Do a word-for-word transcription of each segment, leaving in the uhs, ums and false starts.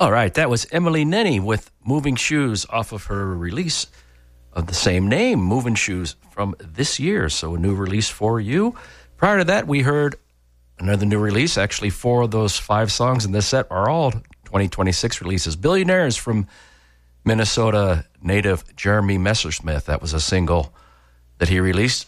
All right, that was Emily Nenny with Moving Shoes off of her release of the same name, Moving Shoes, from this year. So a new release for you. Prior to that, we heard another new release. Actually, four of those five songs in this set are all twenty twenty-six releases. Billionaires from Minnesota native Jeremy Messersmith. That was a single that he released.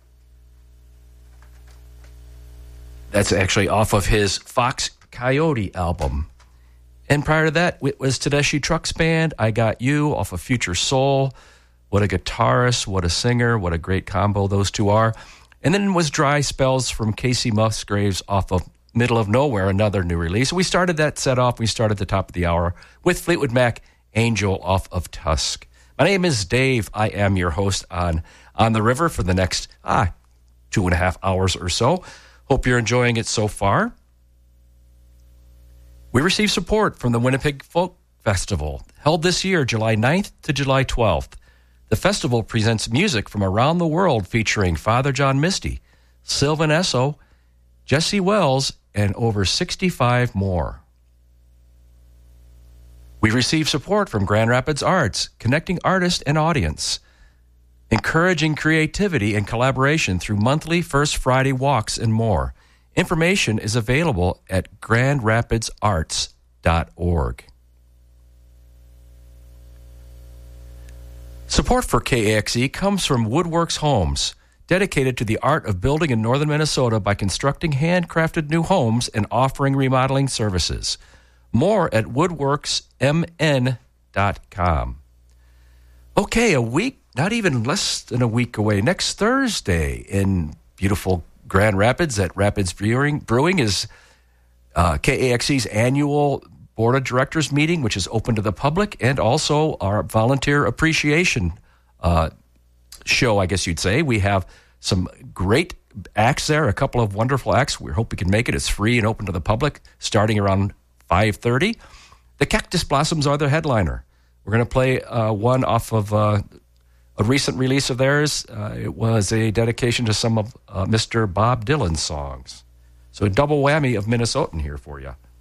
That's actually off of his Fox Coyote album. And prior to that, it was Tedeschi Trucks Band, I Got You, off of Future Soul. What a guitarist, what a singer, what a great combo those two are. And then it was Dry Spells from Casey Musgraves off of Middle of Nowhere, another new release. We started that set off, we started at the top of the hour with Fleetwood Mac, Angel off of Tusk. My name is Dave. I am your host on On the River for the next ah, two and a half hours or so. Hope you're enjoying it so far. We receive support from the Winnipeg Folk Festival, held this year, July ninth to July twelfth. The festival presents music from around the world featuring Father John Misty, Sylvan Esso, Jesse Wells, and over sixty-five more. We receive support from Grand Rapids Arts, connecting artist and audience, encouraging creativity and collaboration through monthly First Friday walks and more. Information is available at grand rapids arts dot org. Support for K A X E comes from Woodworks Homes, dedicated to the art of building in northern Minnesota by constructing handcrafted new homes and offering remodeling services. More at woodworks m n dot com. Okay, a week, not even less than a week away, next Thursday in beautiful Grand Rapids at Rapids Brewing, Brewing is uh, K A X E's annual Board of Directors meeting, which is open to the public, and also our volunteer appreciation uh, show, I guess you'd say. We have some great acts there, a couple of wonderful acts. We hope we can make it. It's free and open to the public, starting around five thirty. The Cactus Blossoms are their headliner. We're going to play uh, one off of uh, a recent release of theirs. Uh, it was a dedication to some of uh, Mister Bob Dylan's songs. So a double whammy of Minnesotan here for you.